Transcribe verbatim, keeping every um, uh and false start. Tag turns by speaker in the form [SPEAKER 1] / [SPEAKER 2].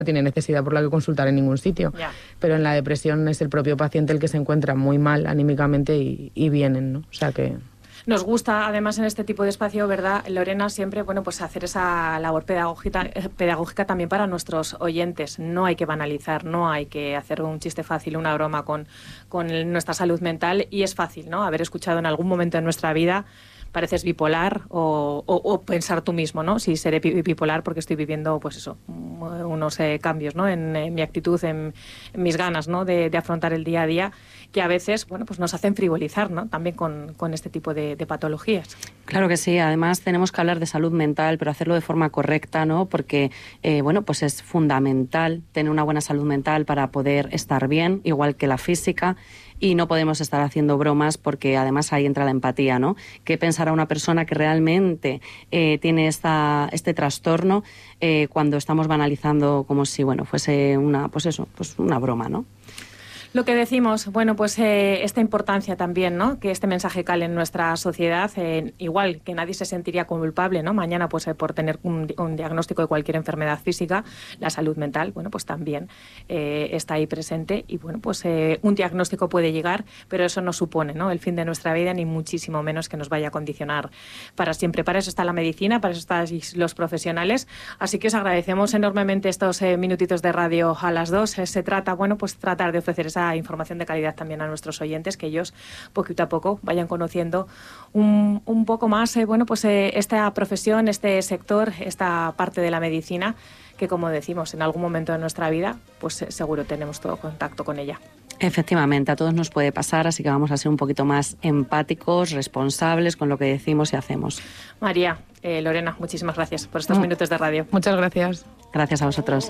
[SPEAKER 1] tiene necesidad por la que consultar en ningún sitio.
[SPEAKER 2] Ya.
[SPEAKER 1] Pero en la depresión es el propio paciente el que se encuentra muy mal anímicamente y, y vienen, ¿no? O sea que...
[SPEAKER 2] Nos gusta, además, en este tipo de espacio, ¿verdad, Lorena? Siempre, bueno, pues hacer esa labor pedagógica, pedagógica también para nuestros oyentes. No hay que banalizar, no hay que hacer un chiste fácil, una broma con, con el, nuestra salud mental. Y es fácil, ¿no? Haber escuchado en algún momento de nuestra vida: pareces bipolar, o, o, o pensar tú mismo, ¿no? Si seré bipolar porque estoy viviendo, pues eso, unos eh, cambios, ¿no? En, en mi actitud, en, en mis ganas, ¿no? De, de afrontar el día a día, que a veces, bueno, pues nos hacen frivolizar, ¿no? También con, con este tipo de, de patologías.
[SPEAKER 3] Claro que sí. Además tenemos que hablar de salud mental, pero hacerlo de forma correcta, ¿no? Porque, eh, bueno, pues es fundamental tener una buena salud mental para poder estar bien, igual que la física. Y no podemos estar haciendo bromas porque además ahí entra la empatía, ¿no? ¿Qué pensará una persona que realmente eh, tiene esta, este trastorno eh, cuando estamos banalizando como si, bueno, fuese una, pues eso, pues una broma, ¿no?
[SPEAKER 2] Lo que decimos, bueno, pues eh, esta importancia también, ¿no? Que este mensaje cale en nuestra sociedad, eh, igual que nadie se sentiría culpable, ¿no? Mañana, pues eh, por tener un, un diagnóstico de cualquier enfermedad física, la salud mental, bueno, pues también eh, está ahí presente y, bueno, pues eh, un diagnóstico puede llegar, pero eso no supone, ¿no? El fin de nuestra vida, ni muchísimo menos que nos vaya a condicionar para siempre. Para eso está la medicina, para eso están los profesionales, así que os agradecemos enormemente estos eh, minutitos de radio a las dos. Eh, se trata, bueno, pues tratar de ofrecer esa información de calidad también a nuestros oyentes, que ellos poquito a poco vayan conociendo un, un poco más eh, bueno, pues eh, esta profesión, este sector, esta parte de la medicina, que, como decimos, en algún momento de nuestra vida, pues eh, seguro tenemos todo contacto con ella.
[SPEAKER 3] Efectivamente, a todos nos puede pasar, así que vamos a ser un poquito más empáticos, responsables con lo que decimos y hacemos.
[SPEAKER 2] María, eh, Lorena, muchísimas gracias por estos
[SPEAKER 1] No.
[SPEAKER 2] minutos de radio.
[SPEAKER 1] Muchas gracias.
[SPEAKER 3] Gracias a vosotros.